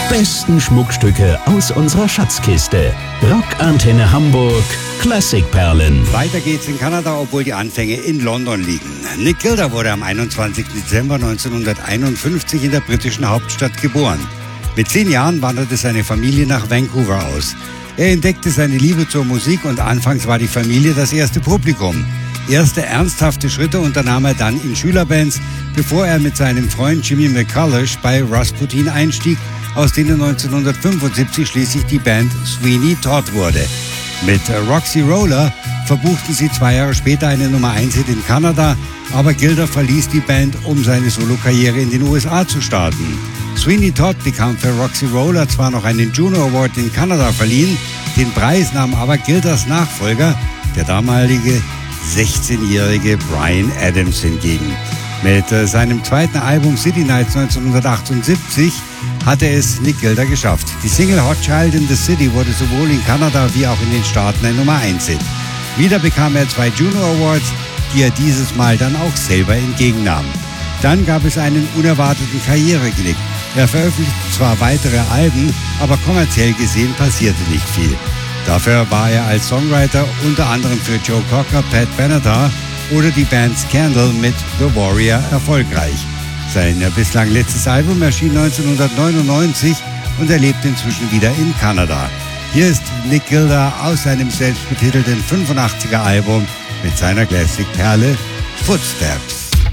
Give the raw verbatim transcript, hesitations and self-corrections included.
besten Schmuckstücke aus unserer Schatzkiste. Rockantenne Hamburg Klassikperlen. Weiter geht's in Kanada, obwohl die Anfänge in London liegen. Nick Gilder wurde am einundzwanzigsten Dezember neunzehnhunderteinundfünfzig in der britischen Hauptstadt geboren. Mit zehn Jahren wanderte seine Familie nach Vancouver aus. Er entdeckte seine Liebe zur Musik und anfangs war die Familie das erste Publikum. Erste ernsthafte Schritte unternahm er dann in Schülerbands, bevor er mit seinem Freund Jimmy McCulloch bei Rasputin einstieg, aus denen neunzehnhundertfünfundsiebzig schließlich die Band Sweeney Todd wurde. Mit Roxy Roller verbuchten sie zwei Jahre später eine Nummer eins Hit in Kanada, aber Gilder verließ die Band, um seine Solokarriere in den U S A zu starten. Sweeney Todd bekam für Roxy Roller zwar noch einen Juno Award in Kanada verliehen, den Preis nahm aber Gilders Nachfolger, der damalige sechzehnjährige Bryan Adams, hingegen. Mit äh, seinem zweiten Album City Nights neunzehnhundertachtundsiebzig hatte es Nick Gilder geschafft. Die Single Hot Child in the City wurde sowohl in Kanada wie auch in den Staaten ein Nummer eins Hit. Wieder bekam er zwei Juno Awards, die er dieses Mal dann auch selber entgegennahm. Dann gab es einen unerwarteten Karriereknick. Er veröffentlichte zwar weitere Alben, aber kommerziell gesehen passierte nicht viel. Dafür war er als Songwriter unter anderem für Joe Cocker, Pat Benatar oder die Band Scandal mit The Warrior erfolgreich. Sein bislang letztes Album erschien neunzehnhundertneunundneunzig und er lebt inzwischen wieder in Kanada. Hier ist Nick Gilder aus seinem selbstbetitelten fünfundachtziger Album mit seiner Classic-Perle Footsteps.